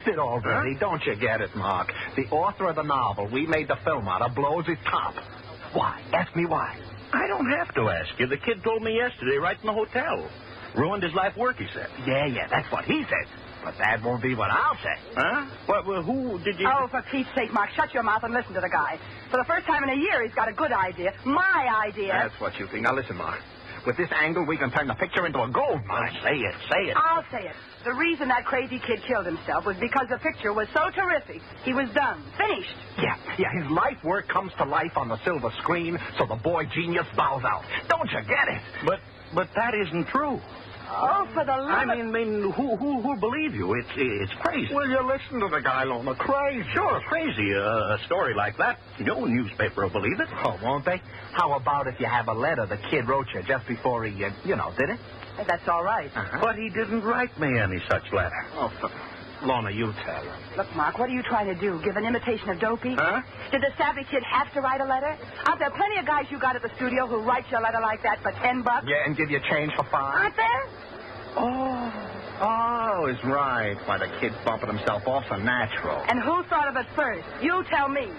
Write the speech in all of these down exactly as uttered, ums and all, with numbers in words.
it already. Huh? Don't you get it, Mark? The author of the novel we made the film out of blows his top. Why? Ask me why. I don't have to ask you. The kid told me yesterday right in the hotel. Ruined his life work, he said. Yeah, yeah, that's what he said. But that won't be what I'll say. Huh? What, well, who did you... Oh, for Pete's sake, Mark, shut your mouth and listen to the guy. For the first time in a year, he's got a good idea. My idea. That's what you think. Now, listen, Mark. With this angle, we can turn the picture into a gold mine. Say it, say it. I'll say it. The reason that crazy kid killed himself was because the picture was so terrific. He was done. Finished. Yeah, yeah, his life work comes to life on the silver screen, so the boy genius bows out. Don't you get it? But but that isn't true. Oh, for the love I mean, I mean, who who who'll believe you? It's it's crazy. Will you listen to the guy, Lona? Crazy. Sure, crazy. Uh, a story like that, no newspaper will believe it. Oh, won't they? How about if you have a letter the kid wrote you just before he, uh, you know, did it? That's all right. Uh-huh. But he didn't write me any such letter. Oh, for... Lona, you tell her. Look, Mark, what are you trying to do? Give an imitation of Dopey? Huh? Did the savvy kid have to write a letter? Aren't there plenty of guys you got at the studio who write you a letter like that for ten bucks? Yeah, and give you change for five. Aren't there? Oh, oh, is right. Why, the kid's bumping himself off so natural. And who thought of it first? You tell me.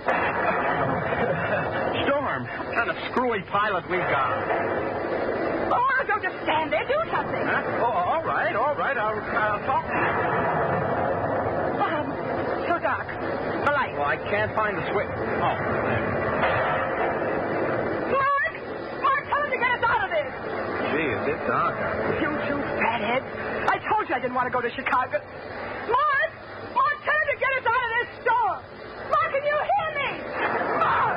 Storm, what kind of screwy pilot we got? Oh, Mark, don't just stand there. Do something. Huh? Oh, all right, all right. I'll, I'll talk to you. Um, so dark. The light. Well, I can't find the switch. Oh, there. Mark! Mark, tell him to get us out of this. Gee, is it dark? You two fatheads. I told you I didn't want to go to Chicago. Mark! Mark, tell him to get us out of this store. Mark, can you hear me? Mark!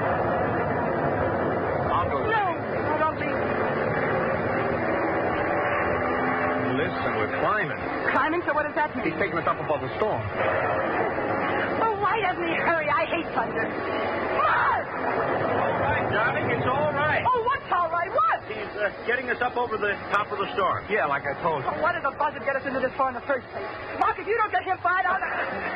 I'll go. No, no, don't leave. Listen, we're climbing. Climbing? So what does that mean? He's taking us up above the storm. Oh, why doesn't he hurry? I hate thunder. Mark! All right, darling, it's all right. Oh, what's all right? What? He's uh, getting us up over the top of the storm. Yeah, like I told you. Oh, what did the buzzard get us into this for in the first place? Mark, if you don't get him fired out...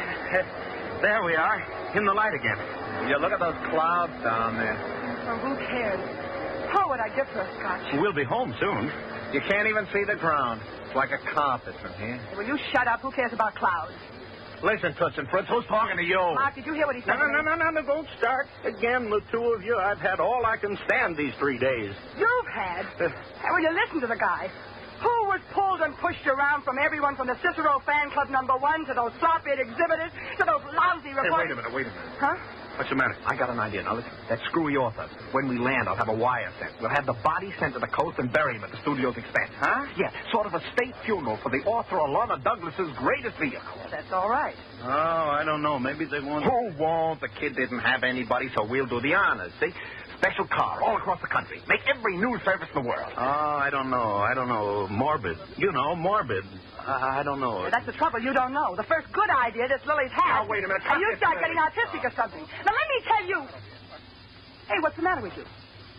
There we are, in the light again. Yeah, look at those clouds down there. Oh, who cares? Oh, what I give for a scotch. We'll be home soon. You can't even see the ground. It's like a carpet from here. Will you shut up? Who cares about clouds? Listen, Toots and Fritz, who's talking to you? Mark, did you hear what he said? No, no, no, no, no, don't start again, the two of you. I've had all I can stand these three days. You've had? Will you listen to the guy? Who was pulled and pushed around from everyone from the Cicero fan club number one to those slop-eared exhibitors to those lousy Hey, reporters? wait a minute, wait a minute. Huh? What's the matter? I got an idea. Now, listen. That screwy author. When we land, I'll have a wire sent. We'll have the body sent to the coast and bury him at the studio's expense. Huh? Yeah, sort of a state funeral for the author of Lorna Douglas's greatest vehicle. That's all right. Oh, I don't know. Maybe they won't. Who won't? The kid didn't have anybody, so we'll do the honors, see? Special car all across the country. Make every news service in the world. Oh, I don't know. I don't know. Morbid. You know, morbid. I, I don't know. That's the trouble. You don't know. The first good idea that Lily's had. Now, wait a minute. And you Cut this start already. getting artistic or something. Now, let me tell you. Hey, what's the matter with you?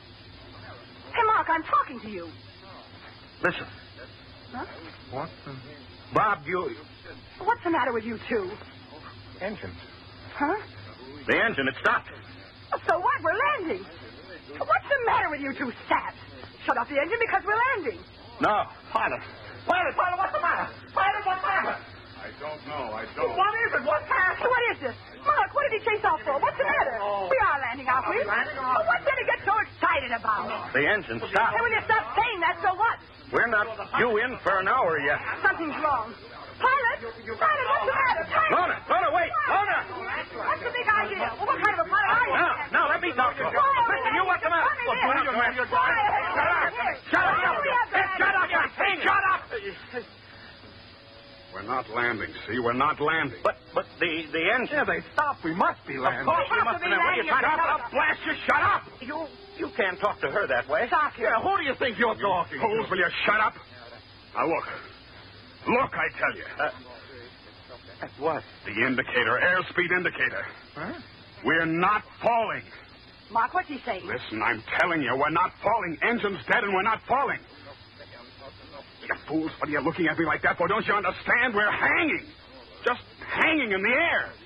Hey, Mark, I'm talking to you. Listen. Huh? What? Bob, you... What's the matter with you two? Engines. Huh? The engine, it stopped. So what? We're landing. What's the matter with you two saps? Shut off the engine because we're landing. No. Pilot. Pilot, pilot, what's the matter? Pilot, what's the matter? I don't know. I don't. What is it? What's happening? What is this? Mark, what did he chase off for? What's the matter? Oh. We are landing, aren't we? Are we landing or Well, what's there to get so excited about? The engine stopped. Hey, will you stop saying that? So what? We're not due in for an hour yet. Something's wrong. Pilot! Pilot, what's the matter? Pilot! Lona, Lona, wait! Lona! What's the big idea? Well, what kind of a pilot are you? Now, now, let me talk to you. Listen, you what's the matter? Come in here. Look, what are you doing? Shut up! Shut up! Shut up! Shut up! Shut up! We're not landing. See, we're not landing. But, but the, the engine... Yeah, they stopped. We must be landing. Of course we have must to be be landing. Will you shut landing up? if I'll blast you. Shut up! You, you can't talk to her that way. Stop here. Yeah, who do you think you're talking to? Fools, will you shut up? Now, look. Look, I tell you. Uh, what? The indicator, airspeed indicator. Huh? We're not falling. Mark, what's he saying? Listen, I'm telling you, we're not falling. Engine's dead and we're not falling. You fools, what are you looking at me like that for? Don't you understand? We're hanging. Just hanging in the air.